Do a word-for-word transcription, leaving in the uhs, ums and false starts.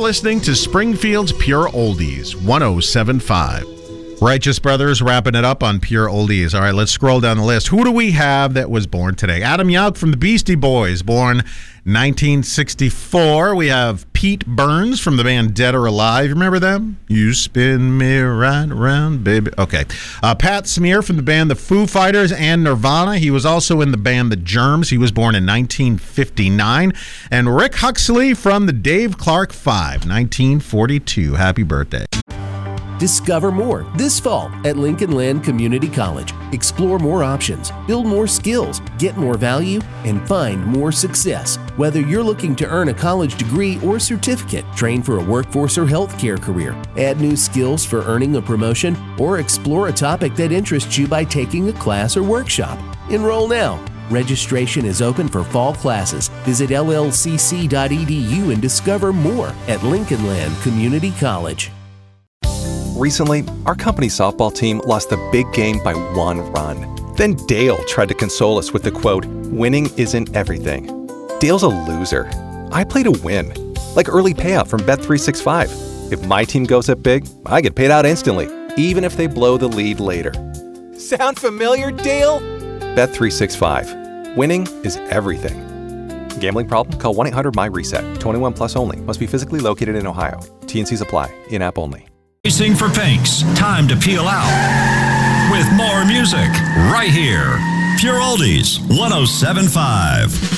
listening to Springfield's Pure Oldies, one oh seven point five. Righteous Brothers wrapping it up on Pure Oldies. All right, let's scroll down the list. Who do we have that was born today? Adam Yauch from the Beastie Boys, born nineteen sixty-four. We have Pete Burns from the band Dead or Alive. Remember them? You spin me right around, baby. Okay. Uh, Pat Smear from the band The Foo Fighters and Nirvana. He was also in the band The Germs. He was born in nineteen fifty-nine. And Rick Huxley from the Dave Clark Five, nineteen forty-two. Happy birthday. Discover more this fall at Lincoln Land Community College. Explore more options, build more skills, get more value, and find more success. Whether you're looking to earn a college degree or certificate, train for a workforce or healthcare career, add new skills for earning a promotion, or explore a topic that interests you by taking a class or workshop. Enroll now. Registration is open for fall classes. Visit L L C C dot E D U and discover more at Lincoln Land Community College. Recently, our company softball team lost the big game by one run. Then Dale tried to console us with the quote, "Winning isn't everything." Dale's a loser. I play to win. Like early payout from Bet three sixty-five. If my team goes up big, I get paid out instantly, even if they blow the lead later. Sound familiar, Dale? Bet three sixty-five. Winning is everything. Gambling problem? Call one eight hundred M Y reset. twenty-one plus only. Must be physically located in Ohio. T and Cs apply. In-app only. Racing for Pinks. Time to peel out with more music right here. Pure Oldies, one oh seven point five.